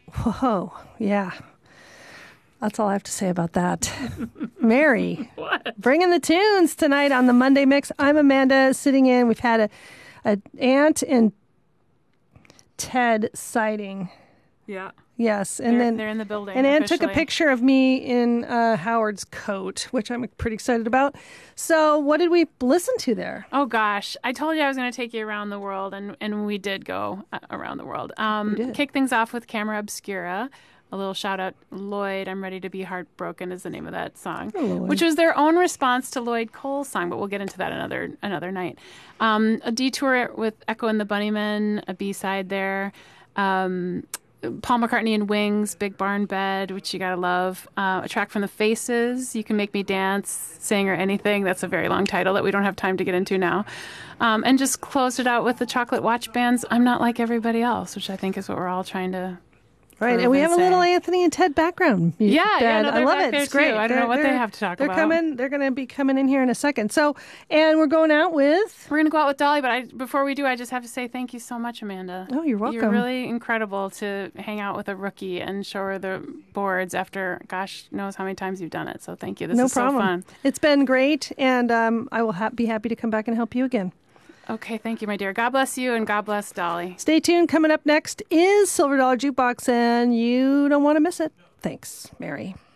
Whoa, yeah. That's all I have to say about that. Mary, What? bringing the tunes tonight on the Monday Mix. I'm Amanda sitting in. We've had a Aunt and Ted sighting. Yeah. Yes, And then they're in the building. And Aunt took a officially. picture of me in Howard's coat, which I'm pretty excited about. So, what did we listen to there? Oh gosh, I told you I was going to take you around the world, and we did go around the world. did. Kick things off with Camera Obscura. A little shout out, Lloyd. I'm Ready to Be Heartbroken is the name of that song, Lloyd. which was their own response to Lloyd Cole's song. But we'll get into that another night. A detour with Echo and the Bunnymen, a B-side there. Paul McCartney and Wings, Big Barn Bed, which you gotta love. A track from The Faces, You Can Make Me Dance, Sing or Anything. That's a very long title that we don't have time to get into now. And just closed it out with the Chocolate Watch Band's I'm Not Like Everybody Else, which I think is what we're all trying to Right, and we have a little Anthony and Ted background. Yeah, no, I love it. It's great. I don't know what they have to talk about. They're going to be coming in here in a second. So, and we're going out with. We're going to go out with Dolly, but before we do, I just have to say thank you so much, Amanda. Oh, you're welcome. You're really incredible to hang out with a rookie and show her the boards after, gosh, knows how many times you've done it. So thank you. This is problem. So fun. It's been great, and I will be happy to come back and help you again. Okay, thank you, my dear. God bless you, and God bless Dolly. Stay tuned. Coming up next is Silver Dollar Jukebox, and you don't want to miss it. Thanks, Mary.